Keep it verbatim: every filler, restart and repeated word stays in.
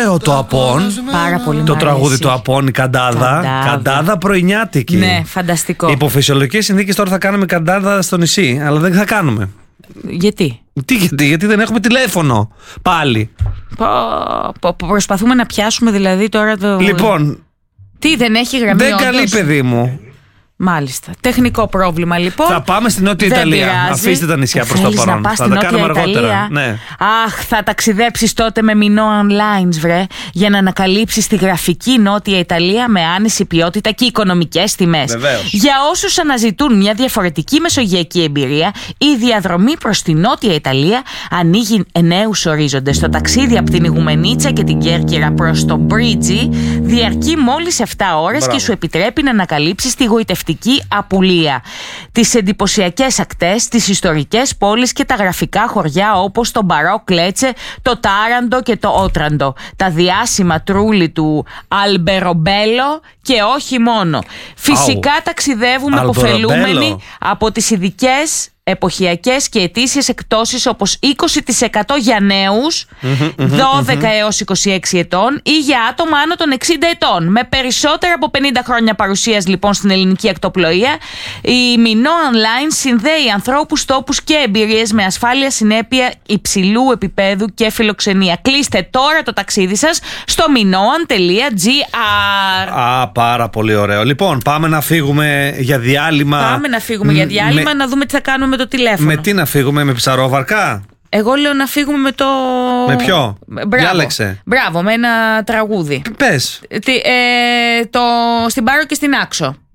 ωραίο το Απόν. Πάρα πολύ. Το τραγούδι του Απόν, η καντάδα. Καντάδα, καντάδα πρωινιάτικη. Ναι, φανταστικό. Υπό φυσιολογικές συνθήκες τώρα θα κάνουμε καντάδα στο νησί, αλλά δεν θα κάνουμε. Γιατί? Τι, γιατί, γιατί δεν έχουμε τηλέφωνο πάλι. Πο, πο, πο, προσπαθούμε να πιάσουμε δηλαδή τώρα το. Λοιπόν. Τι, δεν έχει γραμμή? Δεν καλεί, παιδί μου. Μάλιστα. Τεχνικό πρόβλημα λοιπόν. Θα πάμε στην Νότια Ιταλία. Πειράζει. Αφήστε τα νησιά προς το παρόν. Θα τα κάνουμε αργότερα. Ναι. Αχ, θα ταξιδέψεις τότε με Minoan Lines, βρε, για να ανακαλύψεις τη γραφική Νότια Ιταλία με άνηση ποιότητα και οικονομικές τιμές. Βεβαίως. Για όσους αναζητούν μια διαφορετική μεσογειακή εμπειρία, η διαδρομή προς τη Νότια Ιταλία ανοίγει νέους ορίζοντες. Το ταξίδι από την Ιγουμενίτσα και την Κέρκυρα προς το Μπρίτζι διαρκεί μόλις επτά ώρες. Μπράβο. Και σου επιτρέπει να ανακαλύψεις τη γοητευτική Απουλία, τις εντυπωσιακές ακτές, τις ιστορικές πόλεις και τα γραφικά χωριά όπως το Μπαρό Κλέτσε, το Τάραντο και το Ότραντο, τα διάσημα τρούλι του Αλμπερομπέλο και όχι μόνο. Φυσικά Άου. ταξιδεύουμε αποφελούμενοι από τις ειδικές εποχιακές και ετήσιες εκπτώσεις όπως είκοσι τοις εκατό για νέους δώδεκα έως είκοσι έξι ετών ή για άτομα άνω των εξήντα ετών. Με περισσότερα από πενήντα χρόνια παρουσίας λοιπόν στην ελληνική ακτοπλοεία, η Minoan Lines συνδέει ανθρώπους, τόπους και εμπειρίες με ασφάλεια, συνέπεια, υψηλού επίπεδου και φιλοξενία. Κλείστε τώρα το ταξίδι σας στο minoan τελεία gr. Α, πάρα πολύ ωραίο. Λοιπόν, πάμε να φύγουμε για διάλειμμα. Πάμε να φύγουμε για διάλειμμα, με... να δούμε τι θα κάνουμε με το τηλέφωνο. Με τι να φύγουμε, με ψαρόβαρκα? Εγώ λέω να φύγουμε με το. Με ποιο? Μπράβο. Διάλεξε. Μπράβο, με ένα τραγούδι. Πες. Τι, ε, το... Στην Πάρο και στην Άξο.